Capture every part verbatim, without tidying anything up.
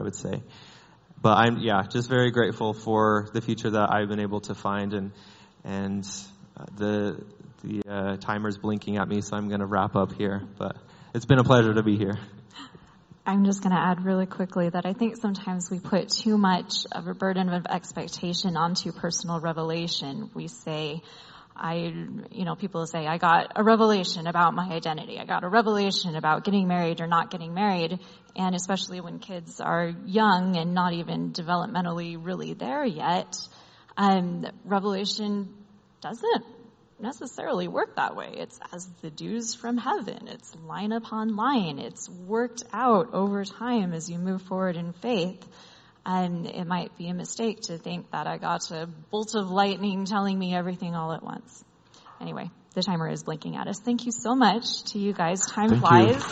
would say. But I'm, yeah, just very grateful for the future that I've been able to find, and and uh, the the uh, timer's blinking at me, so I'm going to wrap up here. But it's been a pleasure to be here. I'm just going to add really quickly that I think sometimes we put too much of a burden of expectation onto personal revelation. We say, I, you know, people say, I got a revelation about my identity. I got a revelation about getting married or not getting married. And especially when kids are young and not even developmentally really there yet, um, revelation doesn't necessarily work that way. It's as the dews from heaven. It's line upon line. It's worked out over time as you move forward in faith. And it might be a mistake to think that I got a bolt of lightning telling me everything all at once. Anyway, the timer is blinking at us. Thank you so much to you guys. Time Thank flies. You.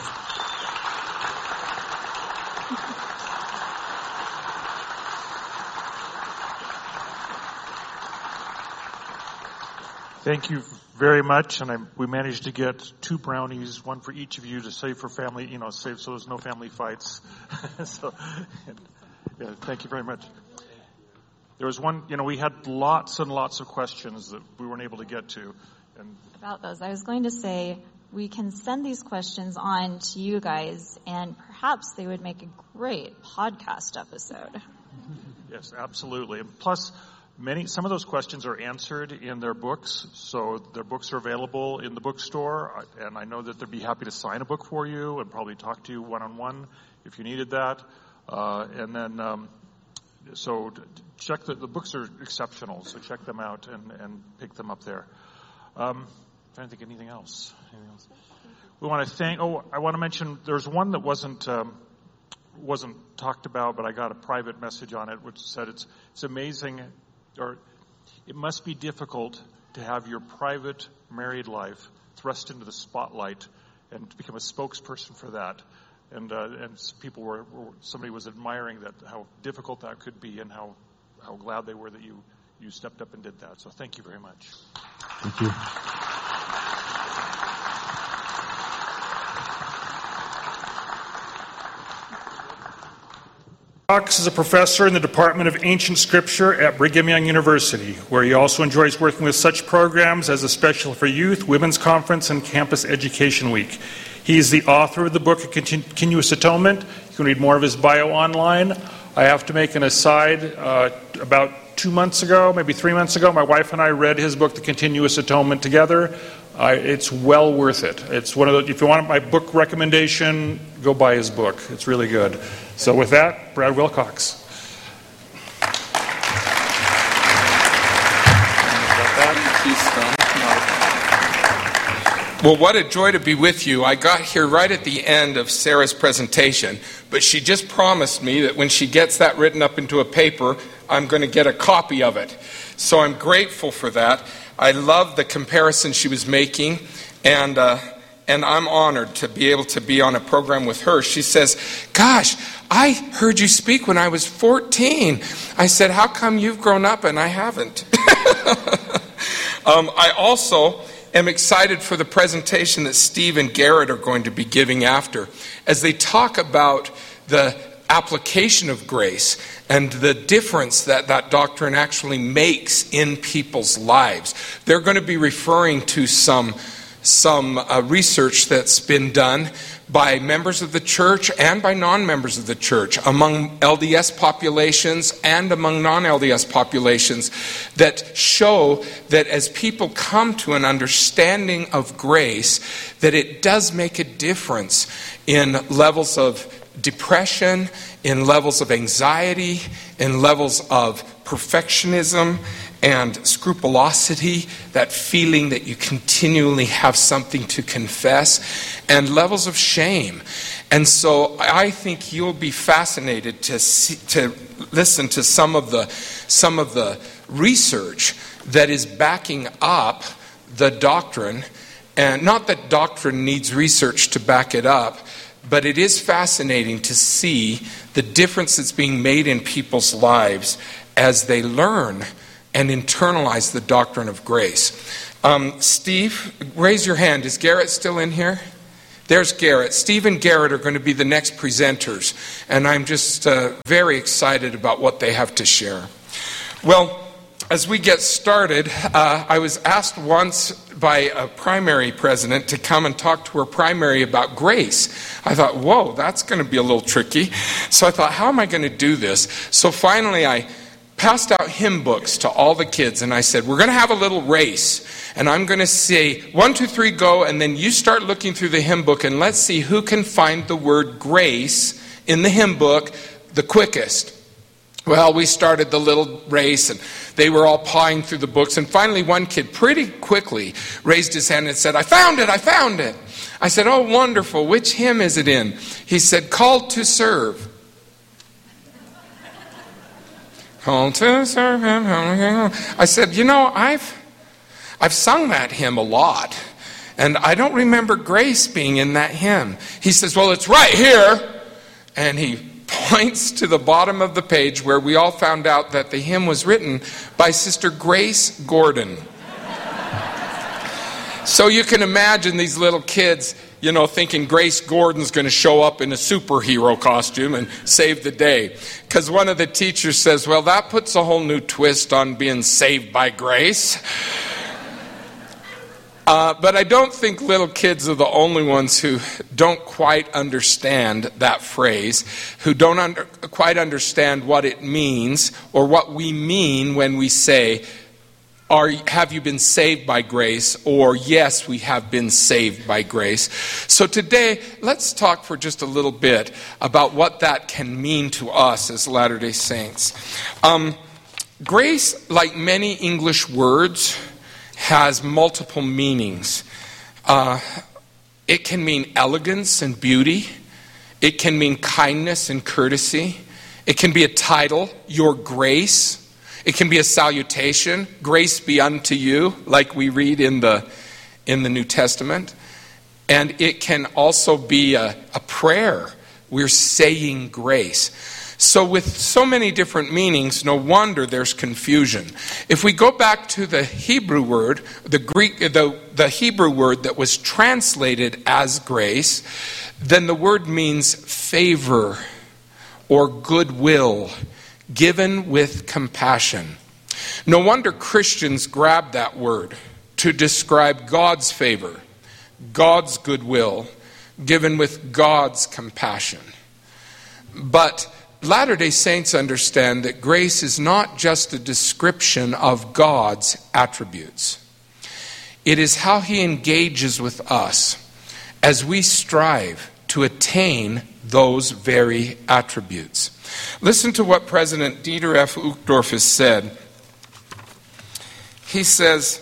Thank you very much, and I, we managed to get two brownies, one for each of you to save for family, you know, save so there's no family fights. so, yeah, thank you very much. There was one, you know, we had lots and lots of questions that we weren't able to get to. And about those, I was going to say, we can send these questions on to you guys, and perhaps they would make a great podcast episode. Yes, absolutely. And plus, Many, some of those questions are answered in their books, so their books are available in the bookstore, and I know that they'd be happy to sign a book for you and probably talk to you one-on-one if you needed that. Uh, and then, um, so check the, the books are exceptional, so check them out and, and pick them up there. Um, I'm trying to think anything else. Anything else? We want to thank, oh, I want to mention, there's one that wasn't, um, wasn't talked about, but I got a private message on it, which said it's, it's amazing, or it must be difficult to have your private married life thrust into the spotlight and to become a spokesperson for that. And uh, and people were, were, somebody was admiring that, how difficult that could be, and how, how glad they were that you, you stepped up and did that. So thank you very much. Thank you. Cox is a professor in the Department of Ancient Scripture at Brigham Young University, where he also enjoys working with such programs as the Special for Youth, Women's Conference, and Campus Education Week. He is the author of the book Continuous Atonement. You can read more of his bio online. I have to make an aside. Uh, about two months ago, maybe three months ago, my wife and I read his book, The Continuous Atonement, together. Uh, it's well worth it. It's one of the, if you want my book recommendation, go buy his book. It's really good. So with that, Brad Wilcox. Well, what a joy to be with you. I got here right at the end of Sarah's presentation, but she just promised me that when she gets that written up into a paper, I'm going to get a copy of it. So I'm grateful for that. I love the comparison she was making, and uh, and I'm honored to be able to be on a program with her. She says, gosh, I heard you speak when I was fourteen. I said, how come you've grown up and I haven't? um, I also am excited for the presentation that Steve and Garrett are going to be giving after, as they talk about the application of grace and the difference that that doctrine actually makes in people's lives. They're going to be referring to some some uh, research that's been done by members of the church and by non-members of the church among L D S populations and among non-L D S populations that show that as people come to an understanding of grace, that it does make a difference in levels of depression, in levels of anxiety, in levels of perfectionism and scrupulosity, that feeling that you continually have something to confess, and levels of shame. And so I think you'll be fascinated to see, to listen to some of the some of the research that is backing up the doctrine, and not that doctrine needs research to back it up, but it is fascinating to see the difference that's being made in people's lives as they learn and internalize the doctrine of grace. Um, Steve, raise your hand. Is Garrett still in here? There's Garrett. Steve and Garrett are going to be the next presenters, and I'm just uh, very excited about what they have to share. Well, as we get started, uh, I was asked once by a primary president to come and talk to her primary about grace. I thought, whoa, that's going to be a little tricky. So I thought, how am I going to do this? So finally I passed out hymn books to all the kids, and I said, we're going to have a little race. And I'm going to say, one, two, three, go, and then you start looking through the hymn book, and let's see who can find the word grace in the hymn book the quickest. Well, we started the little race, and they were all pawing through the books, and finally one kid pretty quickly raised his hand and said, I found it, I found it. I said, oh, wonderful, which hymn is it in? He said, Called to Serve. Called to serve him. I said, you know, I've I've sung that hymn a lot, and I don't remember grace being in that hymn. He says, well, it's right here. And he points to the bottom of the page where we all found out that the hymn was written by Sister Grace Gordon. So you can imagine these little kids, you know, thinking Grace Gordon's going to show up in a superhero costume and save the day. Because one of the teachers says, well, that puts a whole new twist on being saved by grace. Uh, but I don't think little kids are the only ones who don't quite understand that phrase, who don't under, quite understand what it means or what we mean when we say, Are, have you been saved by grace? Or yes, we have been saved by grace. So today, let's talk for just a little bit about what that can mean to us as Latter-day Saints. Um, grace, like many English words, has multiple meanings. Uh, it can mean elegance and beauty. It can mean kindness and courtesy. It can be a title, your grace. It can be a salutation, grace be unto you, like we read in the in the New Testament. And it can also be a, a prayer. We're saying grace. So with so many different meanings, no wonder there's confusion. If we go back to the Hebrew word, the Greek, the, the Hebrew word that was translated as grace, then the word means favor or goodwill, given with compassion. No wonder Christians grab that word to describe God's favor, God's goodwill, given with God's compassion. But Latter-day Saints understand that grace is not just a description of God's attributes. It is how he engages with us as we strive to attain those very attributes. Listen to what President Dieter F. Uchtdorf has said. He says,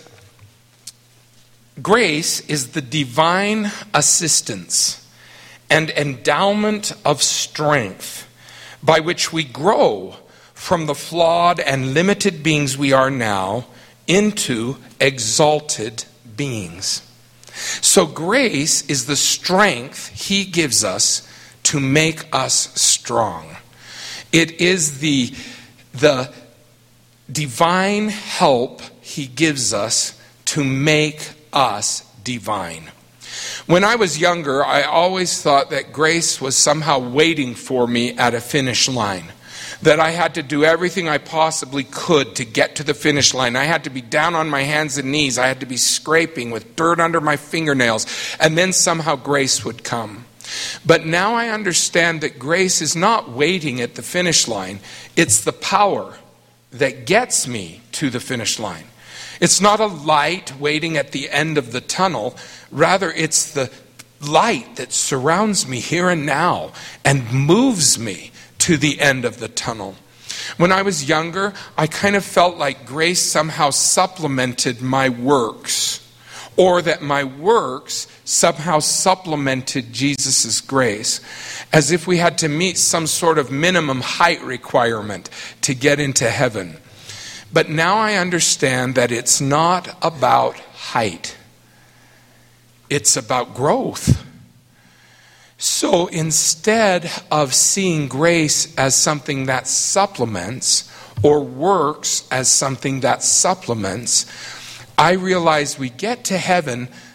grace is the divine assistance and endowment of strength by which we grow from the flawed and limited beings we are now into exalted beings. So grace is the strength he gives us to make us strong. It is the, the divine help he gives us to make us divine. When I was younger, I always thought that grace was somehow waiting for me at a finish line. That I had to do everything I possibly could to get to the finish line. I had to be down on my hands and knees. I had to be scraping with dirt under my fingernails. And then somehow grace would come. But now I understand that grace is not waiting at the finish line. It's the power that gets me to the finish line. It's not a light waiting at the end of the tunnel. Rather, it's the light that surrounds me here and now and moves me to the end of the tunnel. When I was younger, I kind of felt like grace somehow supplemented my works, or that my works somehow supplemented Jesus' grace, as if we had to meet some sort of minimum height requirement to get into heaven. But now I understand that it's not about height. It's about growth. So instead of seeing grace as something that supplements or works as something that supplements, I realize we get to heaven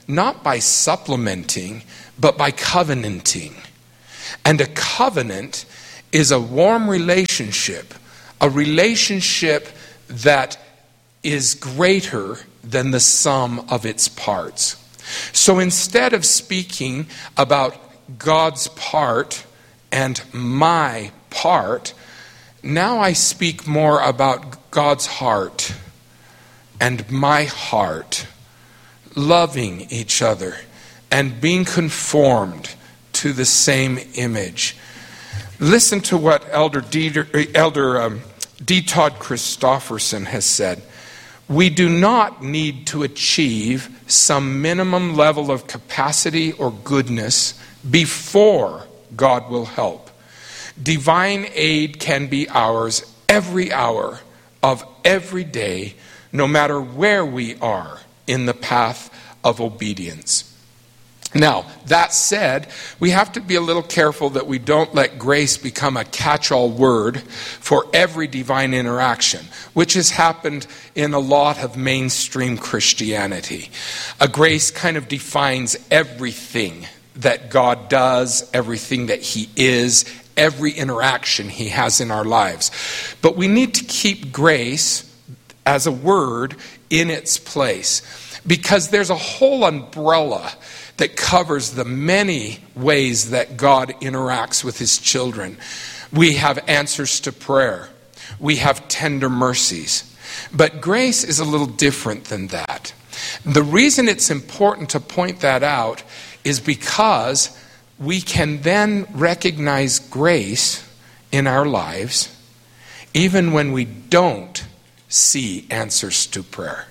not by supplementing, but by covenanting. And a covenant is a warm relationship, a relationship that is greater than the sum of its parts. So instead of speaking about God's part and my part, now I speak more about God's heart and my heart, loving each other and being conformed to the same image. Listen to what Elder Dieter, Elder um, D. Todd Christofferson has said. We do not need to achieve some minimum level of capacity or goodness before God will help. Divine aid can be ours every hour of every day, no matter where we are in the path of obedience. Now, that said, we have to be a little careful that we don't let grace become a catch-all word for every divine interaction, which has happened in a lot of mainstream Christianity. A grace kind of defines everything that God does, everything that He is, every interaction He has in our lives. But we need to keep grace as a word in its place, because there's a whole umbrella that covers the many ways that God interacts with His children. We have answers to prayer. We have tender mercies. But grace is a little different than that. The reason it's important to point that out is because we can then recognize grace in our lives even when we don't see answers to prayer.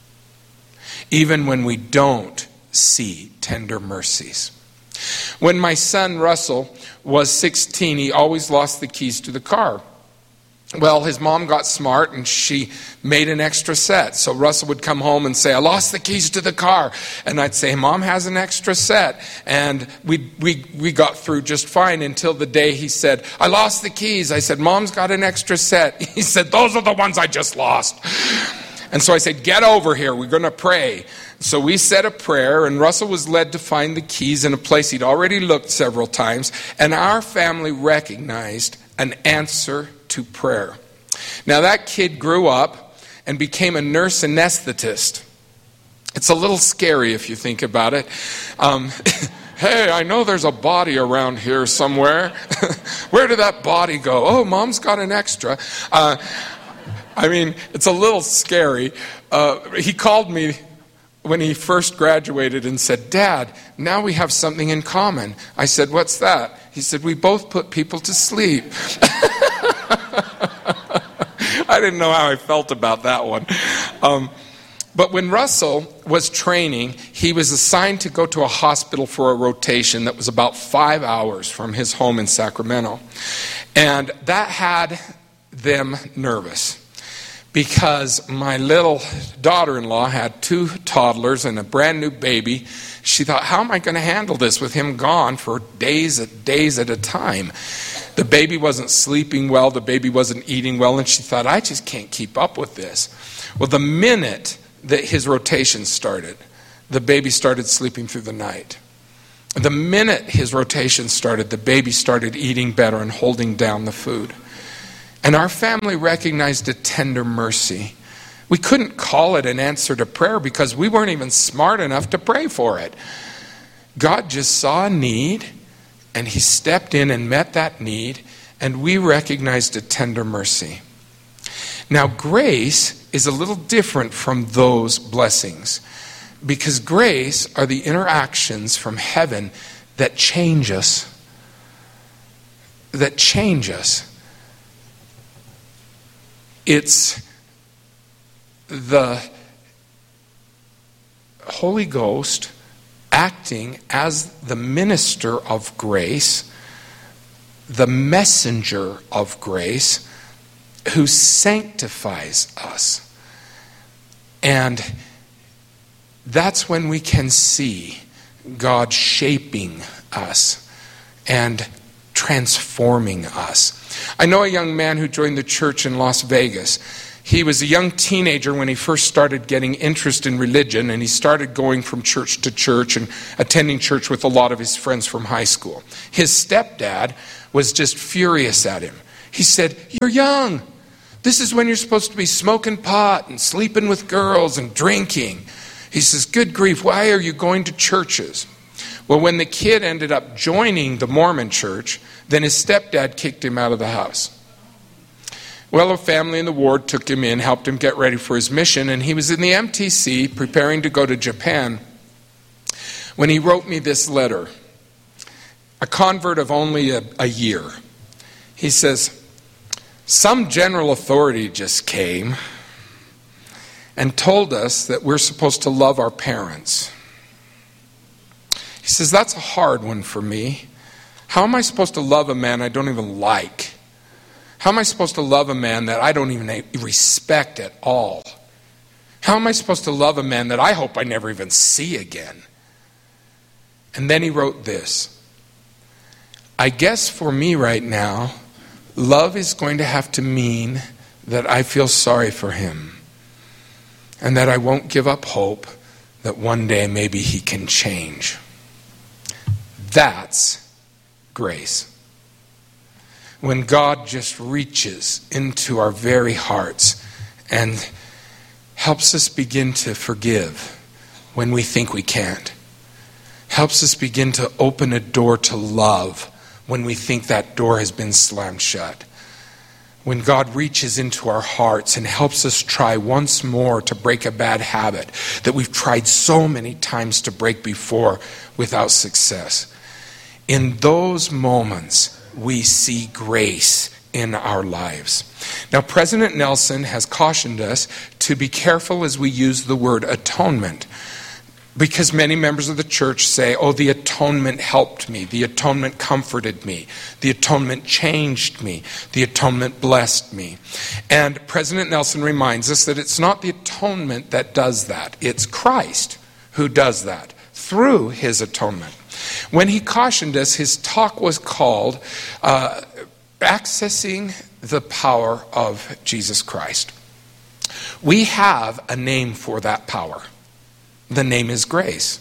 Even when we don't see tender mercies. When my son Russell was sixteen, he always lost the keys to the car. Well, his mom got smart and she made an extra set. So Russell would come home and say, I lost the keys to the car. And I'd say, Mom has an extra set. And we we we got through just fine until the day he said, I lost the keys. I said, Mom's got an extra set. He said, those are the ones I just lost. And so I said, get over here. We're going to pray. So we said a prayer, and Russell was led to find the keys in a place he'd already looked several times. And our family recognized an answer to prayer. Now that kid grew up and became a nurse anesthetist. It's a little scary if you think about it. Um, hey, I know there's a body around here somewhere. Where did that body go? Oh, Mom's got an extra. Uh, I mean, it's a little scary. Uh, he called me when he first graduated and said, Dad, now we have something in common. I said, what's that? He said, we both put people to sleep. I didn't know how I felt about that one. Um, but when Russell was training, he was assigned to go to a hospital for a rotation that was about five hours from his home in Sacramento. And that had them nervous, because my little daughter-in-law had two toddlers and a brand new baby. She thought, how am I going to handle this with him gone for days and days at a time? The baby wasn't sleeping well. The baby wasn't eating well. And she thought, I just can't keep up with this. Well, the minute that his rotation started, the baby started sleeping through the night. The minute his rotation started, the baby started eating better and holding down the food. And our family recognized a tender mercy. We couldn't call it an answer to prayer because we weren't even smart enough to pray for it. God just saw a need, and He stepped in and met that need, and we recognized a tender mercy. Now, grace is a little different from those blessings, because grace are the interactions from heaven that change us. That change us. It's the Holy Ghost acting as the minister of grace, the messenger of grace, who sanctifies us. And that's when we can see God shaping us and transforming us. I know a young man who joined the church in Las Vegas. He was a young teenager when he first started getting interest in religion, and he started going from church to church and attending church with a lot of his friends from high school. His stepdad was just furious at him. He said, "You're young. This is when you're supposed to be smoking pot and sleeping with girls and drinking." He says, "Good grief, why are you going to churches?" Well, when the kid ended up joining the Mormon church, then his stepdad kicked him out of the house. Well, a family in the ward took him in, helped him get ready for his mission, and he was in the M T C preparing to go to Japan when he wrote me this letter, a convert of only a, a year. He says, "Some general authority just came and told us that we're supposed to love our parents." He says, "That's a hard one for me. How am I supposed to love a man I don't even like? How am I supposed to love a man that I don't even respect at all? How am I supposed to love a man that I hope I never even see again?" And then he wrote this, "I guess for me right now, love is going to have to mean that I feel sorry for him and that I won't give up hope that one day maybe he can change." That's grace. When God just reaches into our very hearts and helps us begin to forgive when we think we can't. Helps us begin to open a door to love when we think that door has been slammed shut. When God reaches into our hearts and helps us try once more to break a bad habit that we've tried so many times to break before without success. In those moments, we see grace in our lives. Now, President Nelson has cautioned us to be careful as we use the word atonement, because many members of the church say, "Oh, the atonement helped me. The atonement comforted me. The atonement changed me. The atonement blessed me." And President Nelson reminds us that it's not the atonement that does that. It's Christ who does that through his atonement. When he cautioned us, his talk was called uh, Accessing the Power of Jesus Christ. We have a name for that power. The name is grace.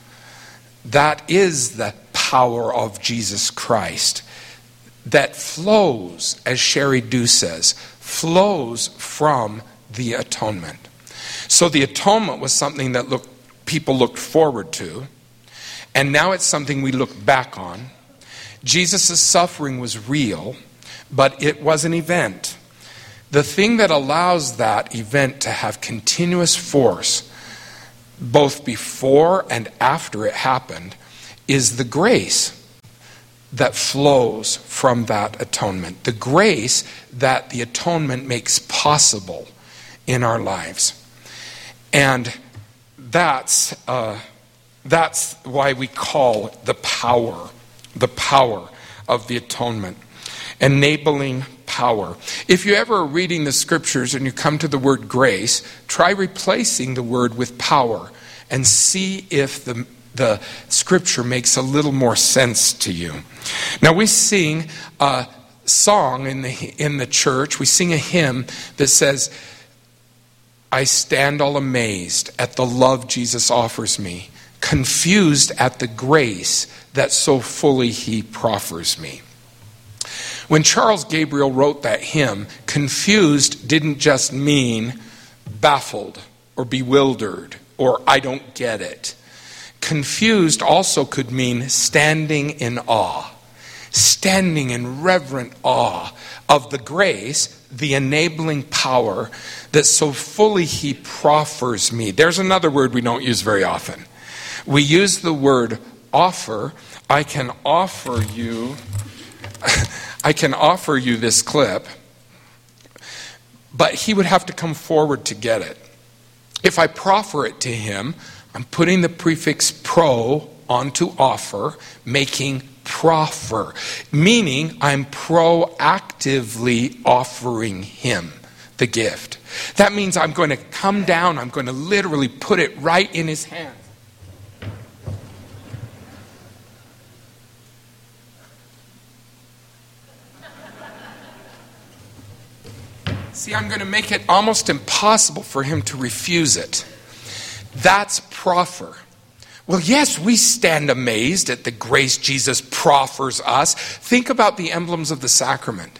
That is the power of Jesus Christ that flows, as Sherry Dew says, flows from the atonement. So the atonement was something that look, people looked forward to. And now it's something we look back on. Jesus' suffering was real, but it was an event. The thing that allows that event to have continuous force, both before and after it happened, is the grace that flows from that atonement. The grace that the atonement makes possible in our lives. And that's... Uh, That's why we call the power, the power of the atonement. Enabling power. If you ever are reading the scriptures and you come to the word grace, try replacing the word with power and see if the, the scripture makes a little more sense to you. Now we sing a song in the, in the church, we sing a hymn that says, "I stand all amazed at the love Jesus offers me, confused at the grace that so fully he proffers me." When Charles Gabriel wrote that hymn, confused didn't just mean baffled or bewildered or I don't get it. Confused also could mean standing in awe, standing in reverent awe of the grace, the enabling power that so fully he proffers me. There's another word we don't use very often. We use the word offer. I can offer you, I can offer you this clip, but he would have to come forward to get it. If I proffer it to him, I'm putting the prefix pro onto offer, making proffer, meaning I'm proactively offering him the gift. That means I'm going to come down, I'm going to literally put it right in his hand. See, I'm going to make it almost impossible for him to refuse it. That's proffer. Well, yes, we stand amazed at the grace Jesus proffers us. Think about the emblems of the sacrament.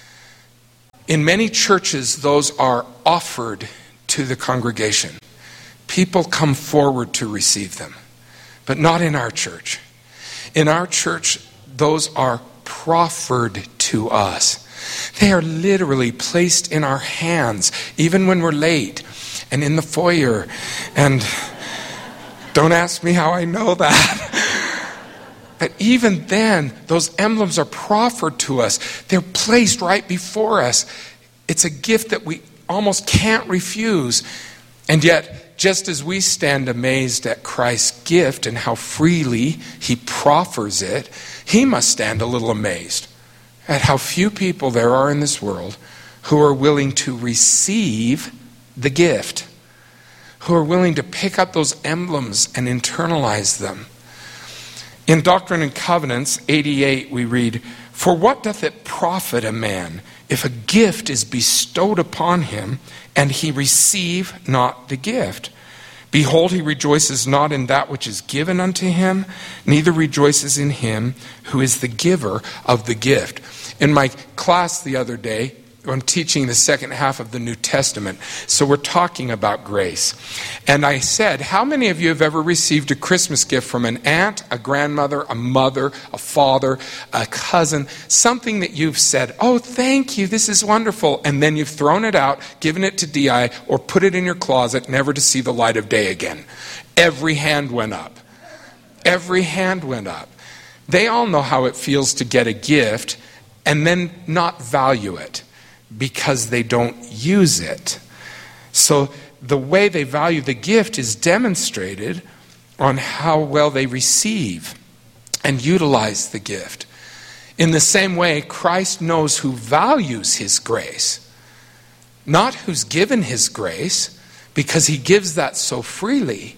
In many churches, those are offered to the congregation. People come forward to receive them, but not in our church. In our church, those are proffered to us. They are literally placed in our hands, even when we're late and in the foyer. And don't ask me how I know that. But even then, those emblems are proffered to us. They're placed right before us. It's a gift that we almost can't refuse. And yet, just as we stand amazed at Christ's gift and how freely he proffers it, he must stand a little amazed at how few people there are in this world who are willing to receive the gift, who are willing to pick up those emblems and internalize them. In Doctrine and Covenants eighty-eight we read, "For what doth it profit a man if a gift is bestowed upon him and he receive not the gift? Behold, he rejoices not in that which is given unto him, neither rejoices in him who is the giver of the gift." In my class the other day, I'm teaching the second half of the New Testament, so we're talking about grace. And I said, how many of you have ever received a Christmas gift from an aunt, a grandmother, a mother, a father, a cousin, something that you've said, "Oh, thank you, this is wonderful," and then you've thrown it out, given it to D I, or put it in your closet, never to see the light of day again? Every hand went up. Every hand went up. They all know how it feels to get a gift and then not value it, because they don't use it. So the way they value the gift is demonstrated on how well they receive and utilize the gift. In the same way, Christ knows who values his grace, not who's given his grace, because he gives that so freely,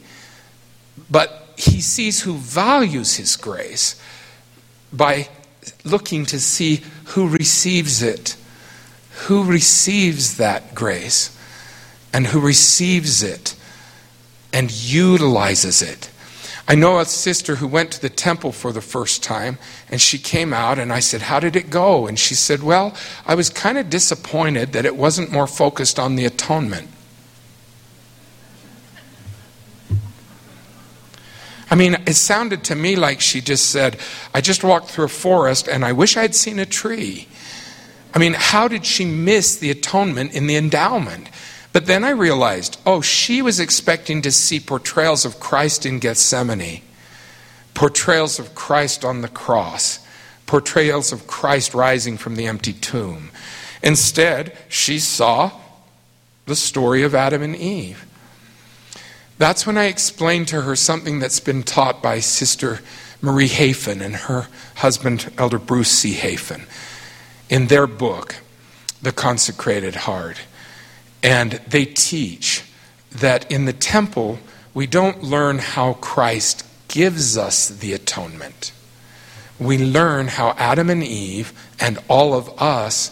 but he sees who values his grace by looking to see who receives it. Who receives that grace and who receives it and utilizes it. I know a sister who went to the temple for the first time, and she came out and I said, "How did it go?" And she said, "Well, I was kind of disappointed that it wasn't more focused on the atonement." I mean, it sounded to me like she just said, "I just walked through a forest and I wish I'd seen a tree." I mean, how did she miss the atonement in the endowment? But then I realized, oh, she was expecting to see portrayals of Christ in Gethsemane, portrayals of Christ on the cross, portrayals of Christ rising from the empty tomb. Instead, she saw the story of Adam and Eve. That's when I explained to her something that's been taught by Sister Marie Hafen and her husband, Elder Bruce C. Hafen, in their book, The Consecrated Heart. And they teach that in the temple, we don't learn how Christ gives us the atonement. We learn how Adam and Eve and all of us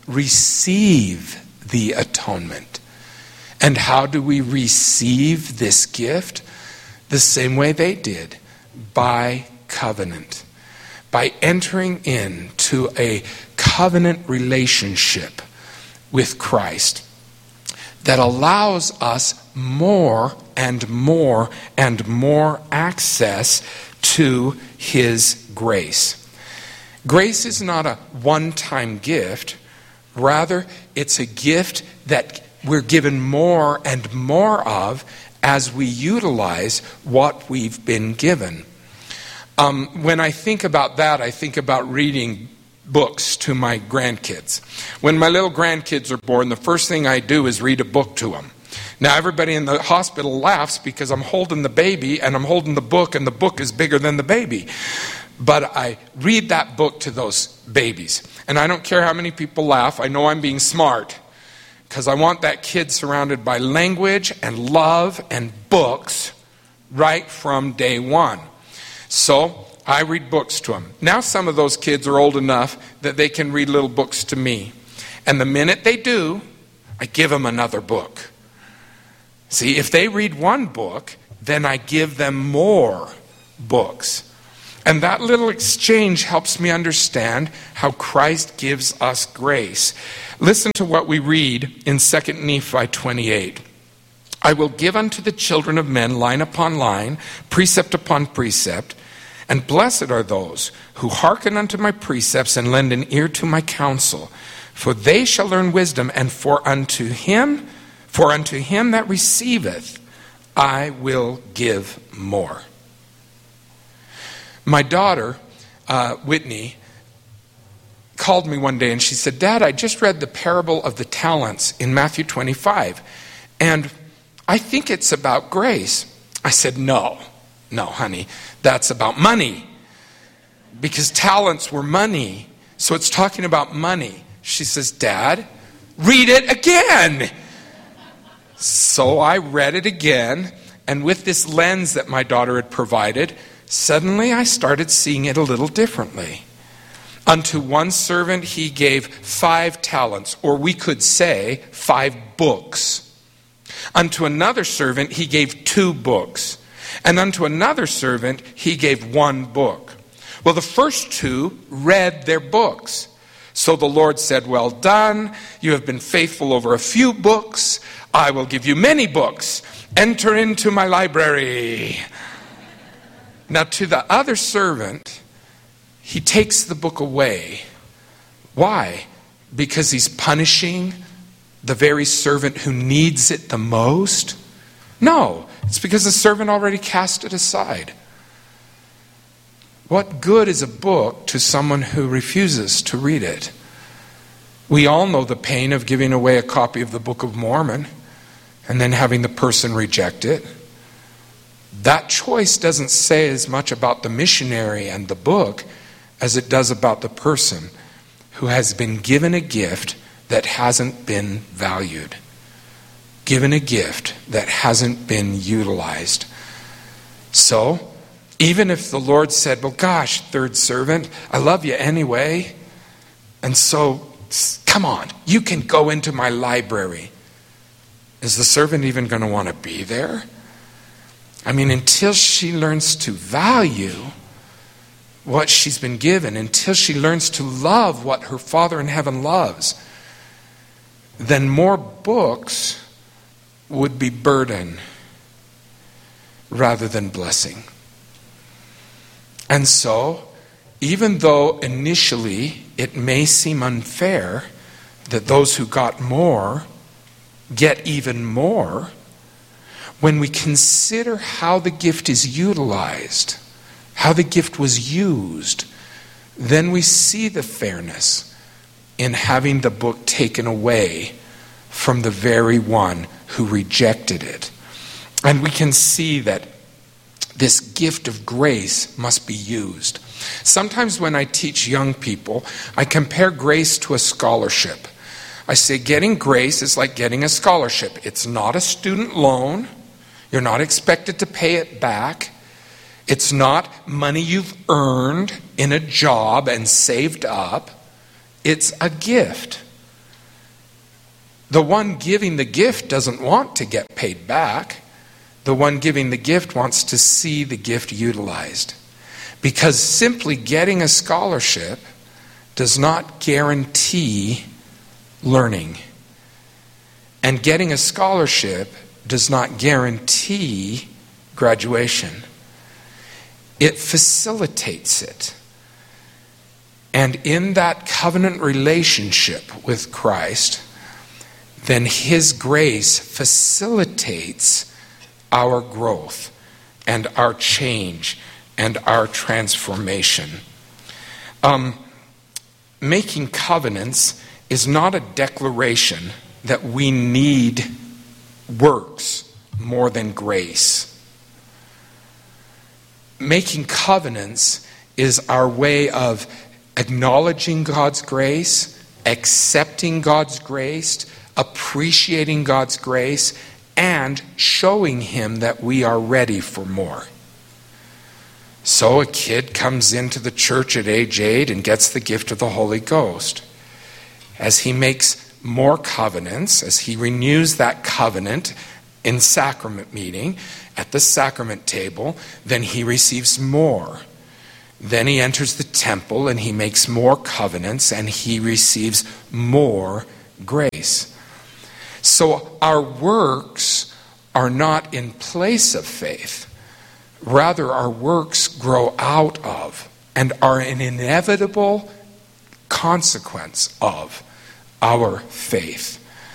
receive the atonement. And how do we receive this gift? The same way they did, by covenant. By entering into a covenant relationship with Christ that allows us more and more and more access to his grace. Grace is not a one-time gift. Rather, it's a gift that we're given more and more of as we utilize what we've been given. Um, when I think about that, I think about reading books to my grandkids. When my little grandkids are born, the first thing I do is read a book to them. Now, everybody in the hospital laughs because I'm holding the baby and I'm holding the book, and the book is bigger than the baby. But I read that book to those babies. And I don't care how many people laugh. I know I'm being smart, because I want that kid surrounded by language and love and books right from day one. So I read books to them. Now some of those kids are old enough that they can read little books to me. And the minute they do, I give them another book. See, if they read one book, then I give them more books. And that little exchange helps me understand how Christ gives us grace. Listen to what we read in Second Nephi twenty-eight. I will give unto the children of men line upon line, precept upon precept, and blessed are those who hearken unto my precepts and lend an ear to my counsel. For they shall learn wisdom, and for unto him, for unto him that receiveth, I will give more. My daughter, uh, Whitney, called me one day and she said, Dad, I just read the parable of the talents in Matthew twenty-five, and I think it's about grace. I said, no, no, honey, that's about money. Because talents were money, so it's talking about money. She says, Dad, read it again. So I read it again, and with this lens that my daughter had provided, suddenly I started seeing it a little differently. Unto one servant he gave five talents, or we could say five books. Unto another servant he gave two books. And unto another servant he gave one book. Well, the first two read their books. So the Lord said, well done, you have been faithful over a few books. I will give you many books. Enter into my library. Now to the other servant, he takes the book away. Why? Because he's punishing the very servant who needs it the most? No, it's because the servant already cast it aside. What good is a book to someone who refuses to read it? We all know the pain of giving away a copy of the Book of Mormon and then having the person reject it. That choice doesn't say as much about the missionary and the book as it does about the person who has been given a gift that hasn't been valued, given a gift that hasn't been utilized. So, even if the Lord said, well, gosh, third servant, I love you anyway, and so, come on, you can go into my library. Is the servant even going to want to be there? I mean, until she learns to value what she's been given, until she learns to love what her Father in heaven loves, then more books would be burden rather than blessing. And so, even though initially it may seem unfair that those who got more get even more, when we consider how the gift is utilized, how the gift was used, then we see the fairness in having the book taken away from the very one who rejected it. And we can see that this gift of grace must be used. Sometimes when I teach young people, I compare grace to a scholarship. I say getting grace is like getting a scholarship. It's not a student loan. You're not expected to pay it back. It's not money you've earned in a job and saved up. It's a gift. The one giving the gift doesn't want to get paid back. The one giving the gift wants to see the gift utilized. Because simply getting a scholarship does not guarantee learning. And getting a scholarship does not guarantee graduation. It facilitates it. And in that covenant relationship with Christ, then His grace facilitates our growth and our change and our transformation. Um, making covenants is not a declaration that we need works more than grace. Making covenants is our way of acknowledging God's grace, accepting God's grace, appreciating God's grace, and showing Him that we are ready for more. So a kid comes into the church at age eight and gets the gift of the Holy Ghost. As he makes more covenants, as he renews that covenant in sacrament meeting, at the sacrament table, then he receives more. Then he enters the temple and he makes more covenants and he receives more grace. So our works are not in place of faith. Rather, our works grow out of and are an inevitable consequence of our faith.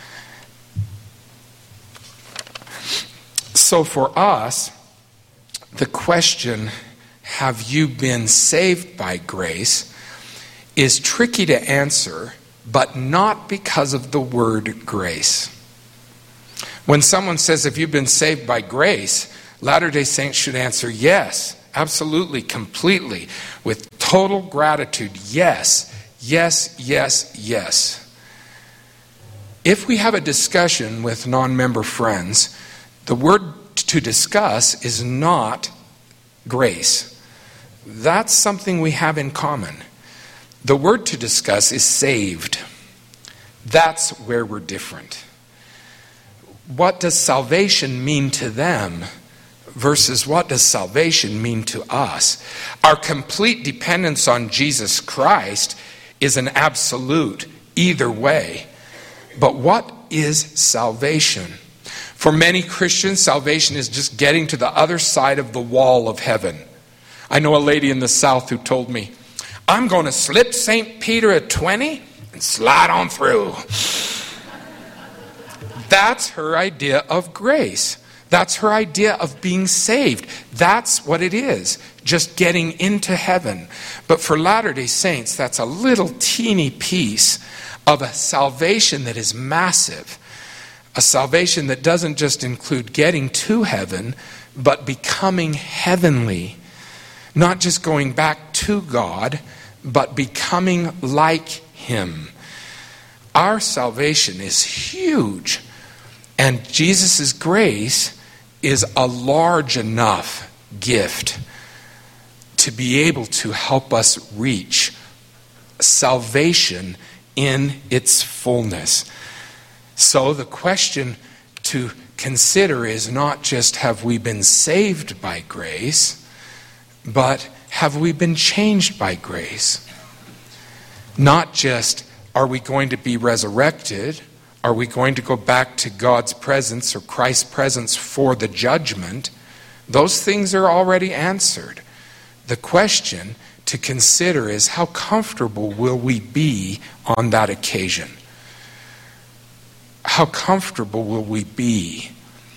So for us, the question, have you been saved by grace, is tricky to answer, but not because of the word grace. When someone says, have you been saved by grace, Latter-day Saints should answer yes, absolutely, completely, with total gratitude. Yes, yes, yes, yes. If we have a discussion with non-member friends, the word to discuss is not grace. That's something we have in common. The word to discuss is saved. That's where we're different. What does salvation mean to them versus what does salvation mean to us? Our complete dependence on Jesus Christ is an absolute either way. But what is salvation? For many Christians, salvation is just getting to the other side of the wall of heaven. I know a lady in the South who told me, I'm going to slip Saint Peter at twenty and slide on through. That's her idea of grace. That's her idea of being saved. That's what it is, just getting into heaven. But for Latter-day Saints, that's a little teeny piece of a salvation that is massive. A salvation that doesn't just include getting to heaven, but becoming heavenly. Not just going back to God, but becoming like Him. Our salvation is huge. And Jesus' grace is a large enough gift to be able to help us reach salvation in its fullness. So the question to consider is not just have we been saved by grace, but have we been changed by grace? Not just are we going to be resurrected, are we going to go back to God's presence or Christ's presence for the judgment? Those things are already answered. The question to consider is how comfortable will we be on that occasion? How comfortable will we be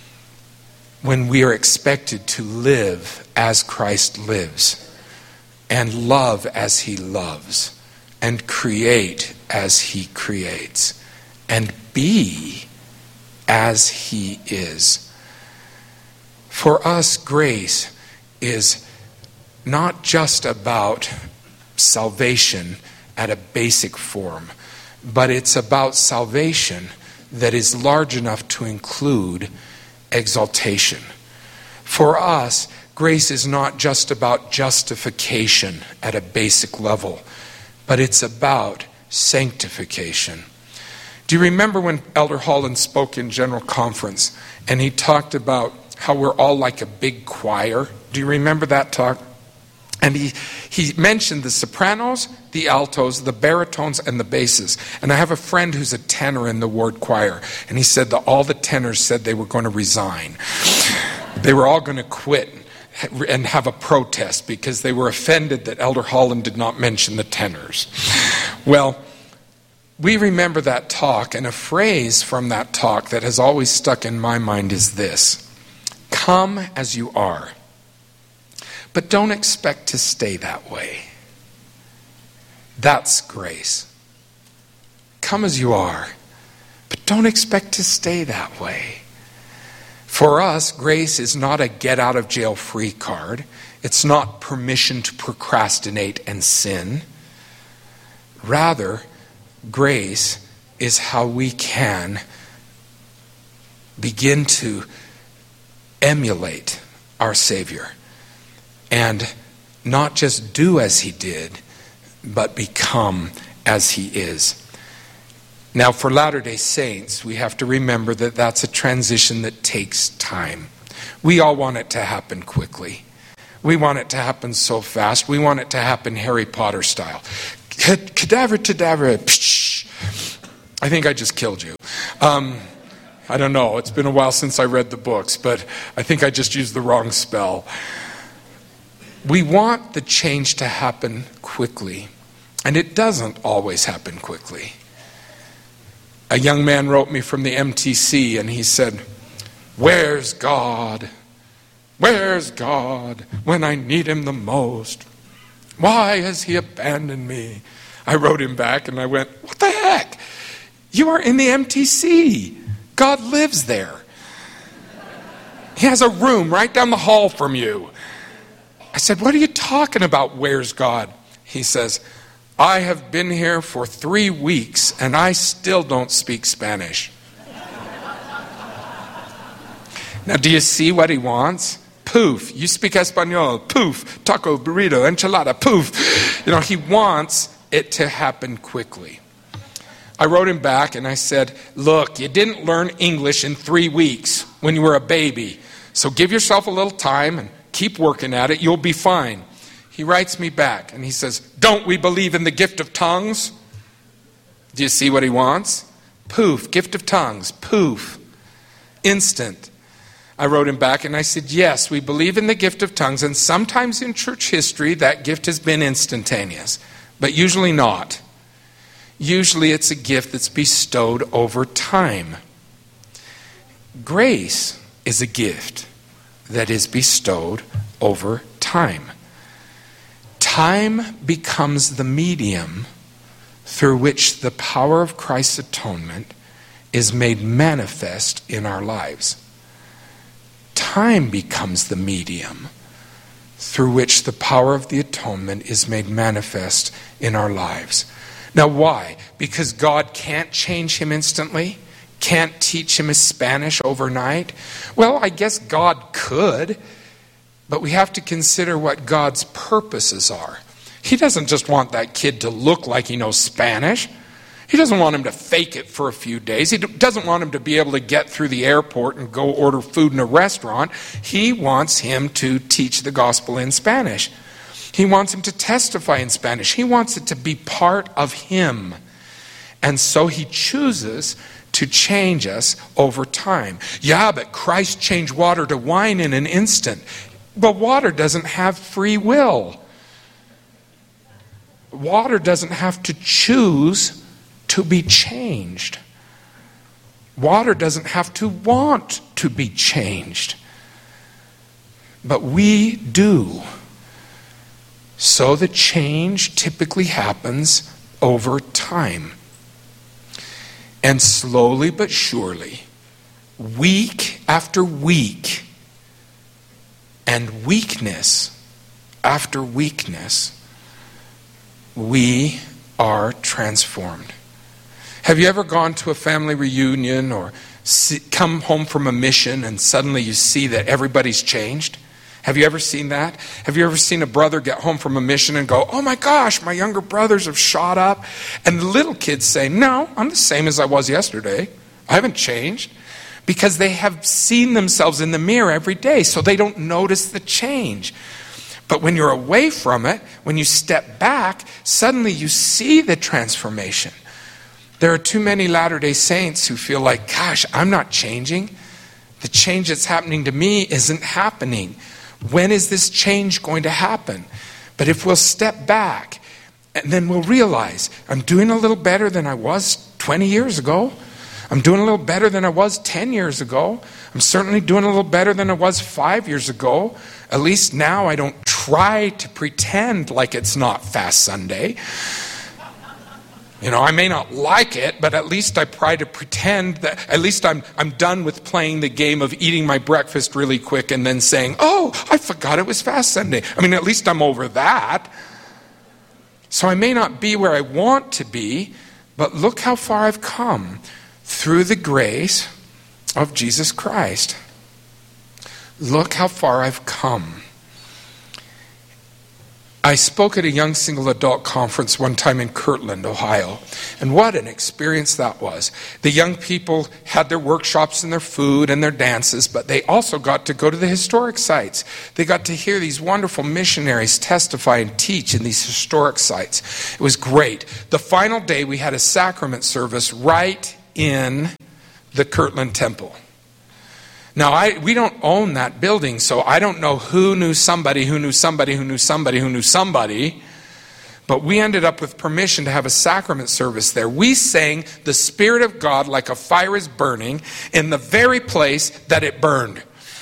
when we are expected to live as Christ lives and love as He loves and create as He creates and be as He is? For us, grace is not just about salvation at a basic form, but it's about salvation that is large enough to include exaltation. For us, grace is not just about justification at a basic level, but it's about sanctification. Do you remember when Elder Holland spoke in General Conference and he talked about how we're all like a big choir? Do you remember that talk? And he, he mentioned the sopranos, the altos, the baritones, and the basses. And I have a friend who's a tenor in the ward choir. And he said that all the tenors said they were going to resign. They were all going to quit and have a protest because they were offended that Elder Holland did not mention the tenors. Well, we remember that talk, and a phrase from that talk that has always stuck in my mind is this: come as you are. But don't expect to stay that way. That's grace. Come as you are, but don't expect to stay that way. For us, grace is not a get-out-of-jail-free card. It's not permission to procrastinate and sin. Rather, grace is how we can begin to emulate our Savior. And not just do as He did, but become as He is. Now, for Latter-day Saints, we have to remember that that's a transition that takes time. We all want it to happen quickly. We want it to happen so fast. We want it to happen Harry Potter style. Cadaver, cadaver, psh. I think I just killed you. Um, I don't know. It's been a while since I read the books, but I think I just used the wrong spell. We want the change to happen quickly, and it doesn't always happen quickly. A young man wrote me from the M T C, and he said, "Where's God? Where's God when I need him the most? Why has he abandoned me?" I wrote him back and I went, "What the heck? You are in the M T C. God lives there. He has a room right down the hall from you." I said, "What are you talking about, where's God?" He says, "I have been here for three weeks and I still don't speak Spanish." Now, do you see what he wants? Poof. You speak Espanol. Poof. Taco, burrito, enchilada. Poof. You know, he wants it to happen quickly. I wrote him back and I said, "Look, you didn't learn English in three weeks when you were a baby. So give yourself a little time and keep working at it. You'll be fine." He writes me back and he says, "Don't we believe in the gift of tongues?" Do you see what he wants? Poof. Gift of tongues. Poof. Instant. I wrote him back and I said, "Yes, we believe in the gift of tongues, and sometimes in church history that gift has been instantaneous, but usually not. Usually it's a gift that's bestowed over time. Grace is a gift that is bestowed over time. Time becomes the medium through which the power of Christ's atonement is made manifest in our lives. Time becomes the medium through which the power of the atonement is made manifest in our lives. Now, why? Because God can't change him instantly? Can't teach him his Spanish overnight? Well, I guess God could, but we have to consider what God's purposes are. He doesn't just want that kid to look like he knows Spanish. He doesn't want him to fake it for a few days. He doesn't want him to be able to get through the airport and go order food in a restaurant. He wants him to teach the gospel in Spanish. He wants him to testify in Spanish. He wants it to be part of him. And so he chooses to change us over time. Yeah, but Christ changed water to wine in an instant. But water doesn't have free will. Water doesn't have to choose to be changed. Water doesn't have to want to be changed. But we do. So the change typically happens over time. And slowly but surely, week after week, and weakness after weakness, we are transformed. Have you ever gone to a family reunion or see, come home from a mission and suddenly you see that everybody's changed? Have you ever seen that? Have you ever seen a brother get home from a mission and go, "Oh my gosh, my younger brothers have shot up"? And the little kids say, "No, I'm the same as I was yesterday. I haven't changed." Because they have seen themselves in the mirror every day, so they don't notice the change. But when you're away from it, when you step back, suddenly you see the transformation. There are too many Latter-day Saints who feel like, "Gosh, I'm not changing. The change that's happening to me isn't happening. When is this change going to happen?" But if we'll step back, and then we'll realize, I'm doing a little better than I was twenty years ago. I'm doing a little better than I was ten years ago. I'm certainly doing a little better than I was five years ago. At least now I don't try to pretend like it's not Fast Sunday. You know, I may not like it, but at least I try to pretend that, at least I'm I'm done with playing the game of eating my breakfast really quick and then saying, "Oh, I forgot it was Fast Sunday." I mean, at least I'm over that. So I may not be where I want to be, but look how far I've come through the grace of Jesus Christ. Look how far I've come. I spoke at a young single adult conference one time in Kirtland, Ohio, and what an experience that was. The young people had their workshops and their food and their dances, but they also got to go to the historic sites. They got to hear these wonderful missionaries testify and teach in these historic sites. It was great. The final day we had a sacrament service right in the Kirtland Temple. Now, I, we don't own that building, so I don't know who knew somebody, who knew somebody, who knew somebody, who knew somebody. But we ended up with permission to have a sacrament service there. We sang the Spirit of God like a fire is burning in the very place that it burned.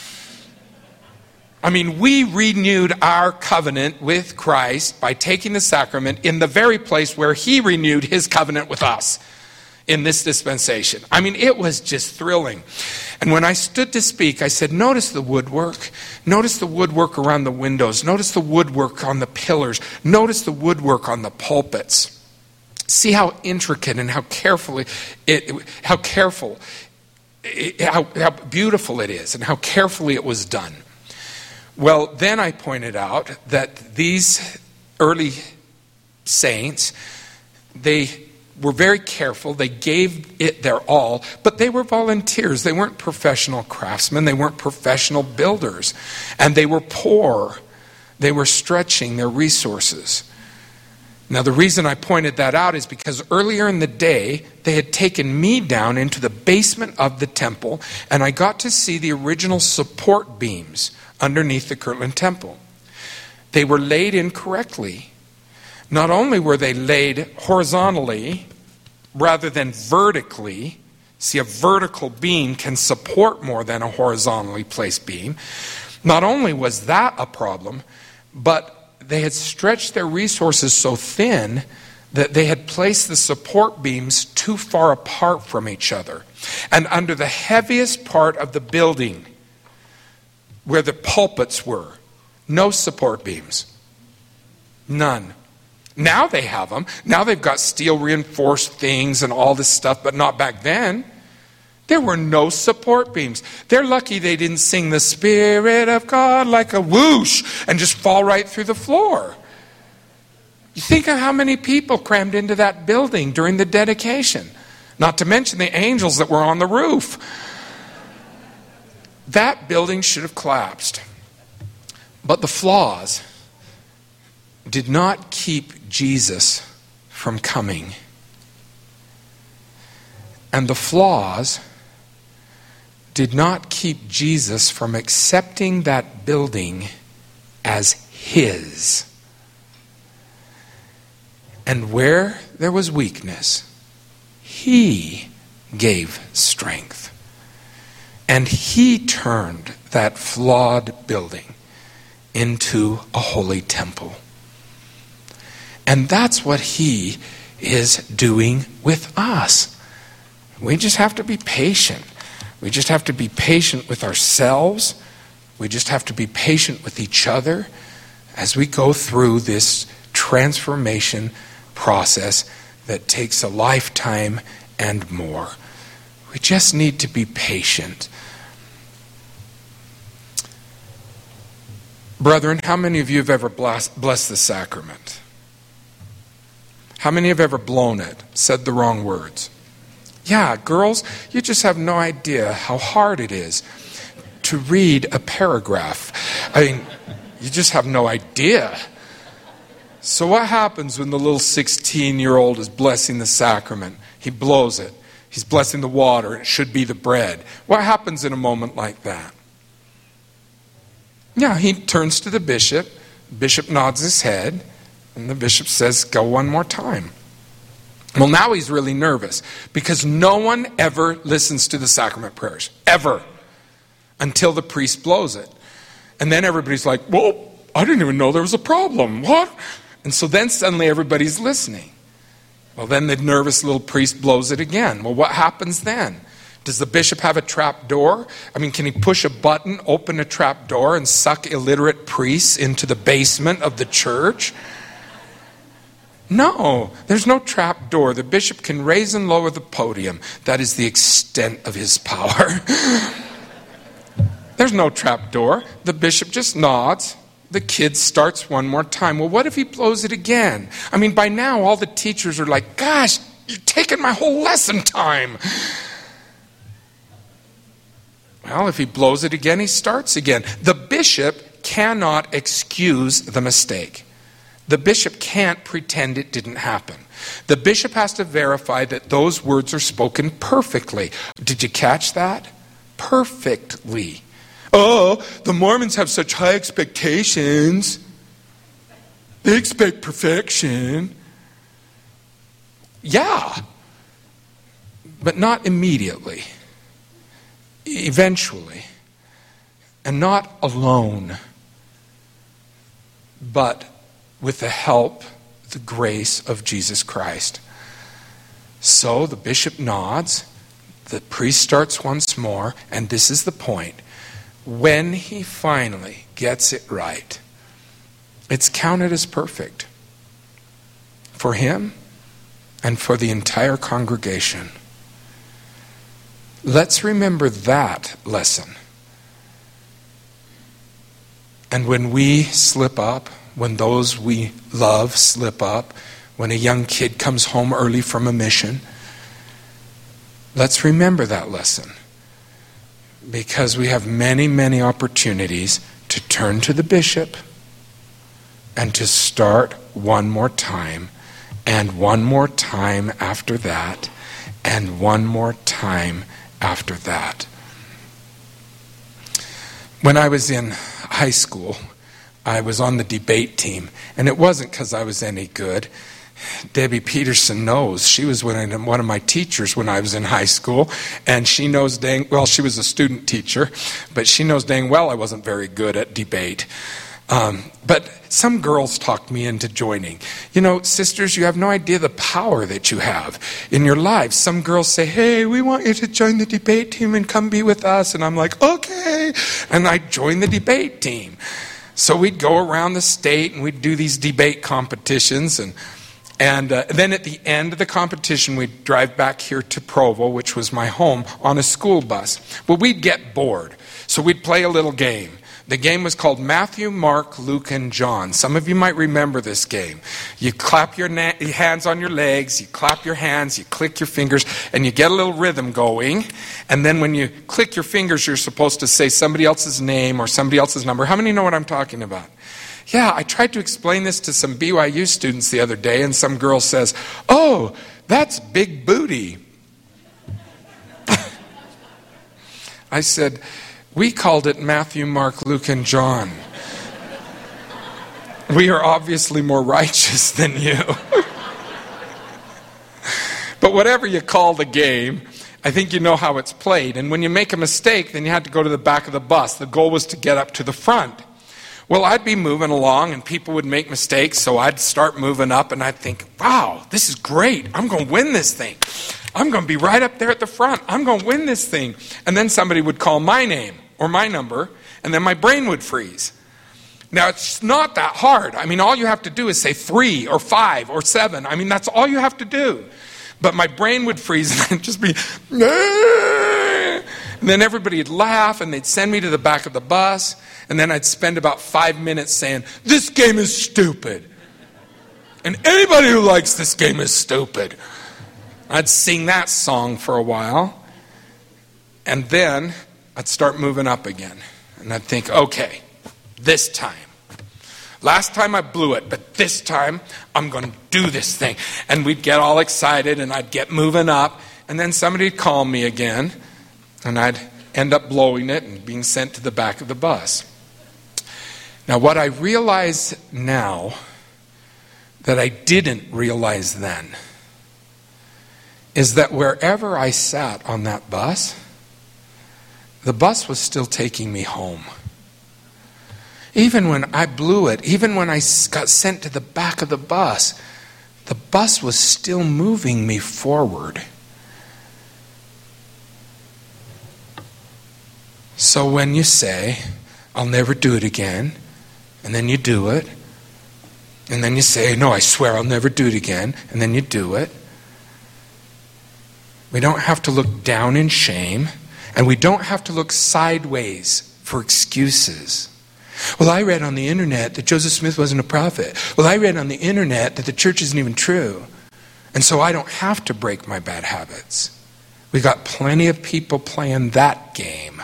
I mean, we renewed our covenant with Christ by taking the sacrament in the very place where He renewed His covenant with us in this dispensation. I mean, it was just thrilling. And when I stood to speak, I said, notice the woodwork. Notice the woodwork around the windows. Notice the woodwork on the pillars. Notice the woodwork on the pulpits. See how intricate and how carefully it, how careful, it, how, how beautiful it is and how carefully it was done. Well, then I pointed out that these early saints, they were very careful. They gave it their all, but they were volunteers. They weren't professional craftsmen. They weren't professional builders. And they were poor. They were stretching their resources. Now, the reason I pointed that out is because earlier in the day, they had taken me down into the basement of the temple, and I got to see the original support beams underneath the Kirtland Temple. They were laid incorrectly. Not only were they laid horizontally rather than vertically. See, a vertical beam can support more than a horizontally placed beam. Not only was that a problem, but they had stretched their resources so thin that they had placed the support beams too far apart from each other. And under the heaviest part of the building, where the pulpits were, no support beams. None. Now they have them. Now they've got steel reinforced things and all this stuff, but not back then. There were no support beams. They're lucky they didn't sing the Spirit of God like a whoosh and just fall right through the floor. You think of how many people crammed into that building during the dedication. Not to mention the angels that were on the roof. That building should have collapsed. But the flaws did not keep Jesus from coming. And the flaws did not keep Jesus from accepting that building as His. And where there was weakness, He gave strength. And He turned that flawed building into a holy temple. And that's what He is doing with us. We just have to be patient. We just have to be patient with ourselves. We just have to be patient with each other as we go through this transformation process that takes a lifetime and more. We just need to be patient. Brethren, how many of you have ever blessed, blessed the sacrament? How many have ever blown it, said the wrong words? Yeah, girls, you just have no idea how hard it is to read a paragraph. I mean, you just have no idea. So what happens when the little sixteen-year-old is blessing the sacrament? He blows it. He's blessing the water. It should be the bread. What happens in a moment like that? Yeah, he turns to the bishop. The bishop nods his head. And the bishop says, go one more time. Well, now he's really nervous because no one ever listens to the sacrament prayers. Ever. Until the priest blows it. And then everybody's like, well, I didn't even know there was a problem. What? And so then suddenly everybody's listening. Well, then the nervous little priest blows it again. Well, what happens then? Does the bishop have a trap door? I mean, can he push a button, open a trap door, and suck illiterate priests into the basement of the church? No, there's no trap door. The bishop can raise and lower the podium. That is the extent of his power. There's no trap door. The bishop just nods. the kid starts one more time. Well, what if he blows it again? I mean, by now, all the teachers are like, gosh, you're taking my whole lesson time. Well, if he blows it again, he starts again. The bishop cannot excuse the mistake. The bishop can't pretend it didn't happen. The bishop has to verify that those words are spoken perfectly. Did you catch that? Perfectly. Oh, the Mormons have such high expectations. They expect perfection. Yeah, but not immediately. Eventually. And not alone, but with the help, the grace of Jesus Christ. So the bishop nods, the priest starts once more, and this is the point. When he finally gets it right, it's counted as perfect for him and for the entire congregation. Let's remember that lesson. And when we slip up, when those we love slip up, when a young kid comes home early from a mission, let's remember that lesson. Because we have many, many opportunities to turn to the bishop and to start one more time, and one more time after that, and one more time after that. When I was in high school, I was on the debate team, and it wasn't because I was any good. Debbie Peterson knows. She was one of my teachers when I was in high school, and she knows dang well, she was a student teacher, but she knows dang well I wasn't very good at debate. Um, but some girls talked me into joining. You know, sisters, you have no idea the power that you have in your lives. Some girls say, hey, we want you to join the debate team and come be with us. And I'm like, okay. And I joined the debate team. So we'd go around the state and we'd do these debate competitions. And And uh, then at the end of the competition, we'd drive back here to Provo, which was my home, on a school bus. But we'd get bored. So we'd play a little game. The game was called Matthew, Mark, Luke, and John. Some of you might remember this game. You clap your na- hands on your legs, you clap your hands, you click your fingers, and you get a little rhythm going. And then when you click your fingers, you're supposed to say somebody else's name or somebody else's number. How many know what I'm talking about? Yeah, I tried to explain this to some B Y U students the other day, and some girl says, oh, that's big booty. I said, we called it Matthew, Mark, Luke, and John. We are obviously more righteous than you. But whatever you call the game, I think you know how it's played. And when you make a mistake, then you had to go to the back of the bus. The goal was to get up to the front. Well, I'd be moving along and people would make mistakes, so I'd start moving up and I'd think, wow, this is great. I'm going to win this thing. I'm going to be right up there at the front. I'm going to win this thing. And then somebody would call my name or my number, and then my brain would freeze. Now, it's not that hard. I mean, all you have to do is say three or five or seven. I mean, that's all you have to do. But my brain would freeze and I'd just be, Aah! And then everybody would laugh and they'd send me to the back of the bus. And then I'd spend about five minutes saying, this game is stupid. And anybody who likes this game is stupid. I'd sing that song for a while. And then I'd start moving up again. And I'd think, okay, this time. Last time I blew it, but this time I'm going to do this thing. And we'd get all excited and I'd get moving up. And then somebody'd call me again. And I'd end up blowing it and being sent to the back of the bus. Now, what I realize now that I didn't realize then is that wherever I sat on that bus, the bus was still taking me home. Even when I blew it, even when I got sent to the back of the bus, the bus was still moving me forward. So when you say, I'll never do it again, and then you do it, and then you say, no, I swear I'll never do it again, and then you do it, we don't have to look down in shame, and we don't have to look sideways for excuses. Well, I read on the internet that Joseph Smith wasn't a prophet. Well, I read on the internet that the church isn't even true. And so I don't have to break my bad habits. We got plenty of people playing that game.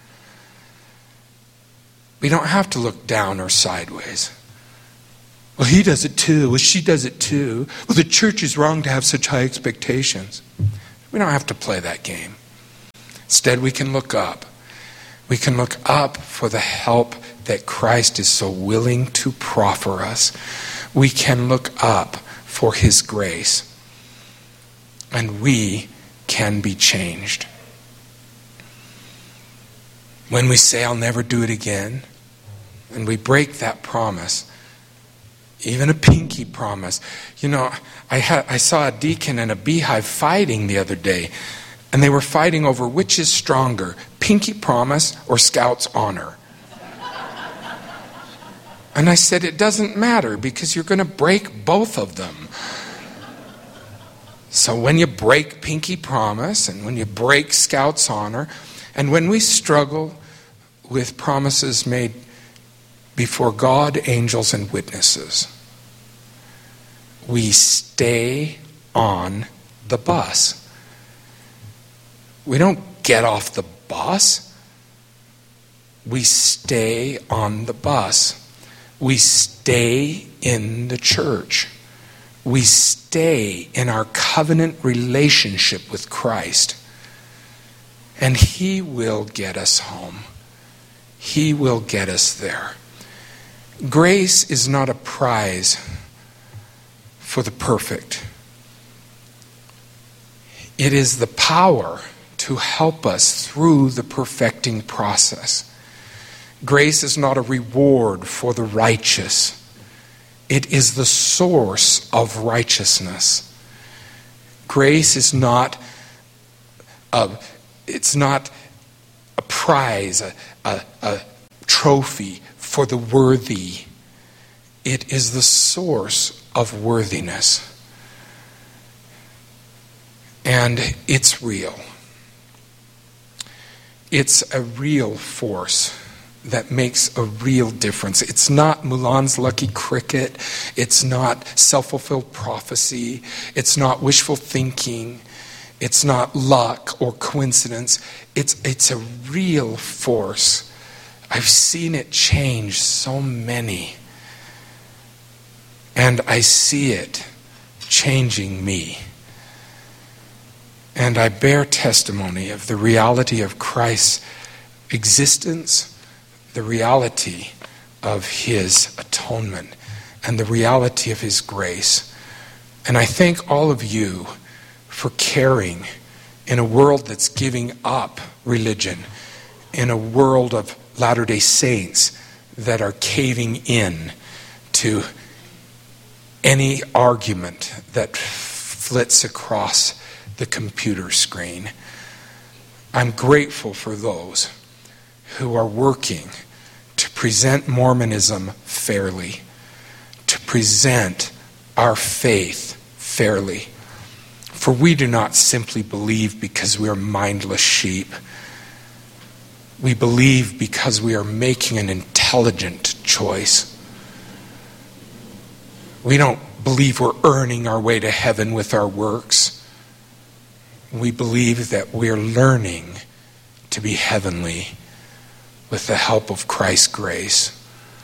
We don't have to look down or sideways. Well, he does it too. Well, she does it too. Well, the church is wrong to have such high expectations. We don't have to play that game. Instead, we can look up. We can look up for the help that Christ is so willing to proffer us. We can look up for his grace. And we can be changed. When we say, I'll never do it again, and we break that promise, even a pinky promise. You know, I, ha- I saw a deacon and a beehive fighting the other day, and they were fighting over which is stronger, pinky promise or Scout's honor. And I said, it doesn't matter because you're going to break both of them. So when you break pinky promise and when you break Scout's honor, and when we struggle with promises made before God, angels, and witnesses, we stay on the bus. We don't get off the bus. We stay on the bus. We stay in the church. We stay in our covenant relationship with Christ. And he will get us home. He will get us there. Grace is not a prize for the perfect. It is the power to help us through the perfecting process. Grace is not a reward for the righteous. It is the source of righteousness. Grace is not a, it's not a prize, a, a, a trophy for the worthy. It is the source of worthiness. And it's real. It's a real force that makes a real difference. It's not Mulan's lucky cricket. It's not self-fulfilled prophecy. It's not wishful thinking. It's not luck or coincidence. It's, it's a real force. I've seen it change so many. And I see it changing me. And I bear testimony of the reality of Christ's existence, the reality of his atonement, and the reality of his grace. And I thank all of you for caring in a world that's giving up religion, in a world of Latter-day Saints that are caving in to any argument that flits across the computer screen. I'm grateful for those who are working to present Mormonism fairly, to present our faith fairly. For we do not simply believe because we are mindless sheep. We believe because we are making an intelligent choice. We don't believe we're earning our way to heaven with our works. We believe that we're learning to be heavenly with the help of Christ's grace.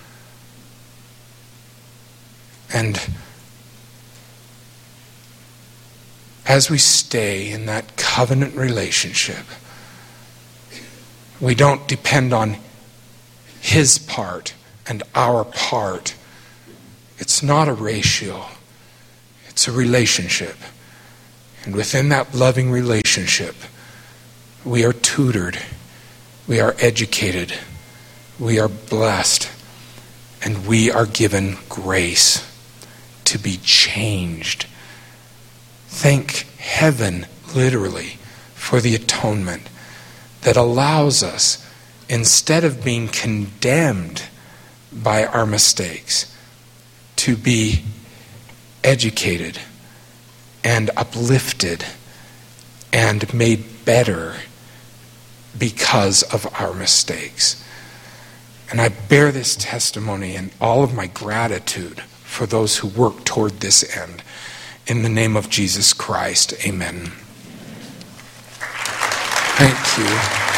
And as we stay in that covenant relationship, we don't depend on his part and our part. It's not a ratio. It's a relationship. And within that loving relationship, we are tutored, we are educated, we are blessed, and we are given grace to be changed. Thank heaven, literally, for the atonement that allows us, instead of being condemned by our mistakes, to be educated and uplifted and made better because of our mistakes. And I bear this testimony and all of my gratitude for those who work toward this end. In the name of Jesus Christ, amen. Thank you.